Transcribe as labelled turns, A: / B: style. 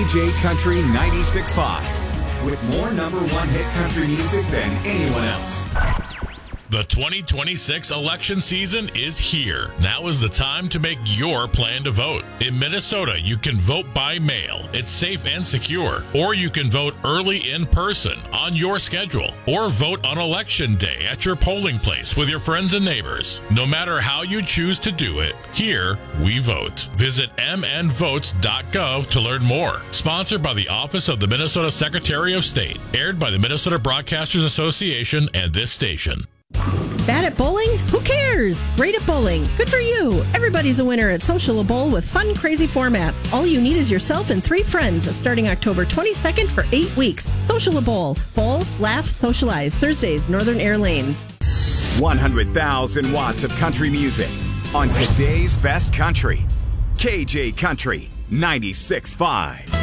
A: KJ Country 96.5 with more number one hit country music than anyone else.
B: The 2026 election season is here. Now is the time to make your plan to vote. In Minnesota, you can vote by mail. It's safe and secure. Or you can vote early in person on your schedule. Or vote on election day at your polling place with your friends and neighbors. No matter how you choose to do it, here we vote. Visit mnvotes.gov to learn more. Sponsored by the Office of the Minnesota Secretary of State. Aired by the Minnesota Broadcasters Association and this station.
C: Bad at bowling? Who cares? Great at bowling. Good for you. Everybody's a winner at Social Bowl with fun, crazy formats. All you need is yourself and 3 friends starting October 22nd for 8 weeks. Social Bowl. Bowl, laugh, socialize. Thursdays, Northern Air Lanes.
A: 100,000 watts of country music on today's best country. KJ Country 96.5.